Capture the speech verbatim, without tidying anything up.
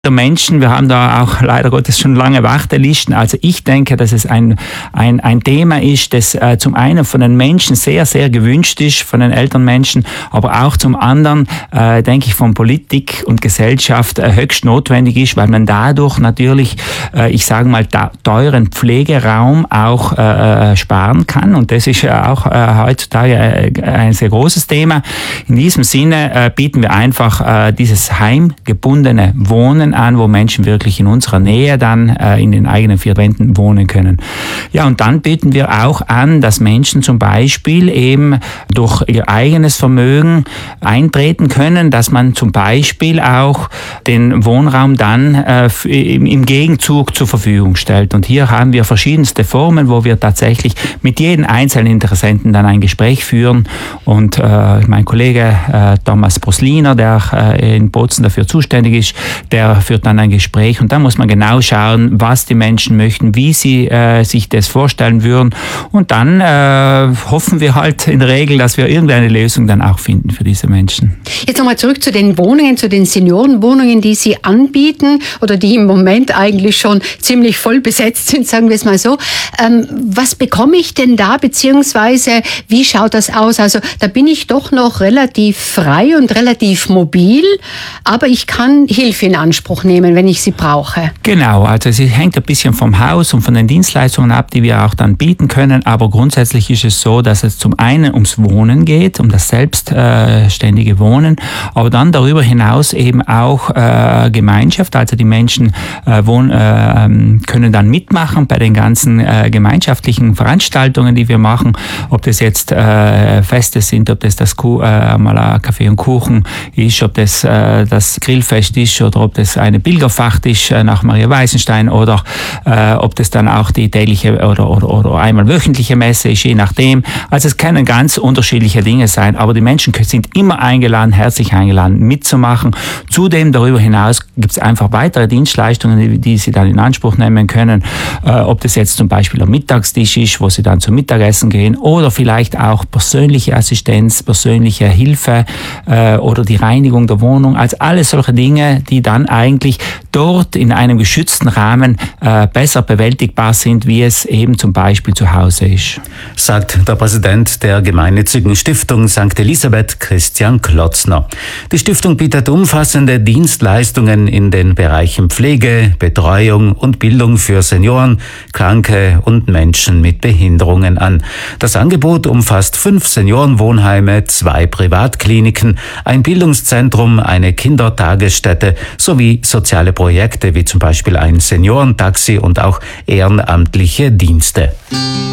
Menschen, wir haben da auch leider Gottes schon lange Wartelisten. Also ich denke, dass es ein ein ein Thema ist, das äh, zum einen von den Menschen sehr, sehr gewünscht ist, von den älteren Menschen, aber auch zum anderen, äh, denke ich, von Politik und Gesellschaft äh, höchst notwendig ist, weil man dadurch natürlich, äh, ich sage mal, da, teuren Pflegeraum auch äh, sparen kann. Und das ist ja auch äh, heutzutage äh, ein sehr großes Thema. In diesem Sinne äh, bieten wir einfach äh, dieses heimgebundene Wohnen an, wo Menschen wirklich in unserer Nähe dann äh, in den eigenen vier Wänden wohnen können. Ja, und dann bieten wir auch an, dass Menschen zum Beispiel eben durch ihr eigenes Vermögen eintreten können, dass man zum Beispiel auch den Wohnraum dann äh, im, im Gegenzug zur Verfügung stellt. Und hier haben wir verschiedenste Formen, wo wir tatsächlich mit jedem einzelnen Interessenten dann ein Gespräch führen. Und äh, mein Kollege äh, Thomas Brosliner, der äh, in Bozen dafür zuständig ist, der führt dann ein Gespräch und da muss man genau schauen, was die Menschen möchten, wie sie äh, sich das vorstellen würden und dann äh, hoffen wir halt in der Regel, dass wir irgendeine Lösung dann auch finden für diese Menschen. Jetzt nochmal zurück zu den Wohnungen, zu den Seniorenwohnungen, die Sie anbieten oder die im Moment eigentlich schon ziemlich voll besetzt sind, sagen wir es mal so. Ähm, was bekomme ich denn da, beziehungsweise wie schaut das aus? Also da bin ich doch noch relativ frei und relativ mobil, aber ich kann Hilfe in Anspruch nehmen, wenn ich sie brauche. Genau, also es hängt ein bisschen vom Haus und von den Dienstleistungen ab, die wir auch dann bieten können, aber grundsätzlich ist es so, dass es zum einen ums Wohnen geht, um das selbstständige Wohnen, aber dann darüber hinaus eben auch äh, Gemeinschaft, also die Menschen äh, wohn, äh, können dann mitmachen bei den ganzen äh, gemeinschaftlichen Veranstaltungen, die wir machen, ob das jetzt äh, Feste sind, ob das das Kuh, äh, mal ein Kaffee und Kuchen ist, ob das äh, das Grillfest ist oder ob das eine Pilgerfahrt ist äh, nach Maria Weisenstein oder äh, ob das dann auch die tägliche oder, oder, oder einmal wöchentliche Messe ist, je nachdem. Also es können ganz unterschiedliche Dinge sein, aber die Menschen sind immer eingeladen, herzlich eingeladen, mitzumachen. Zudem darüber hinaus gibt es einfach weitere Dienstleistungen, die, die sie dann in Anspruch nehmen können, äh, ob das jetzt zum Beispiel ein Mittagstisch ist, wo sie dann zum Mittagessen gehen oder vielleicht auch persönliche Assistenz, persönliche Hilfe äh, oder die Reinigung der Wohnung, also alles solche Dinge, die dann eigentlich dort in einem geschützten Rahmen äh, besser bewältigbar sind, wie es eben zum Beispiel zu Hause ist. Sagt der Präsident der gemeinnützigen Stiftung Sankt Elisabeth, Christian Klotzner. Die Stiftung bietet umfassende Dienstleistungen in den Bereichen Pflege, Betreuung und Bildung für Senioren, Kranke und Menschen mit Behinderungen an. Das Angebot umfasst fünf Seniorenwohnheime, zwei Privatkliniken, ein Bildungszentrum, eine Kindertagesstätte sowie soziale Projekte wie zum Beispiel ein Seniorentaxi und auch ehrenamtliche Dienste.